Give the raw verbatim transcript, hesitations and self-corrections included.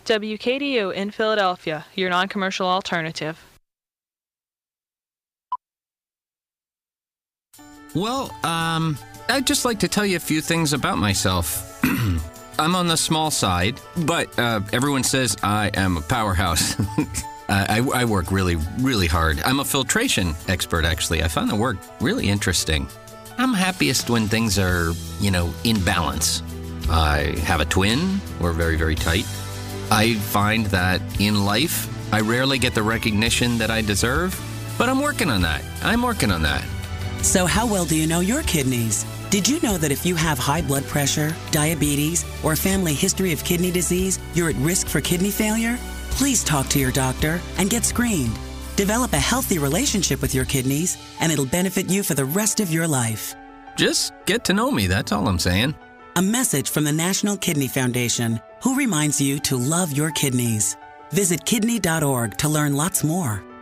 W K D U in Philadelphia, your non-commercial alternative. Well, um, I'd just like to tell you a few things about myself. I'm on the small side, but uh, everyone says I am a powerhouse. I, I work really, really hard. I'm a filtration expert, actually. I find the work really interesting. I'm happiest when things are, you know, in balance. I have a twin. We're very, very tight. I find that in life, I rarely get the recognition that I deserve, but I'm working on that. I'm working on that. So how well do you know your kidneys? Did you know that if you have high blood pressure, diabetes, or a family history of kidney disease, you're at risk for kidney failure? Please talk to your doctor and get screened. Develop a healthy relationship with your kidneys, and it'll benefit you for the rest of your life. Just get to know me, that's all I'm saying. A message from the National Kidney Foundation, who reminds you to love your kidneys. Visit kidney dot org to learn lots more.